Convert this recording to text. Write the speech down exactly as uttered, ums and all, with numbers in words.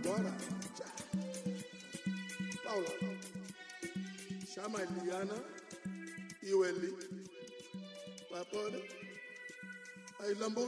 Bora. Paula. Chama Eliana. Iweli. Papone. Aí, Lambo.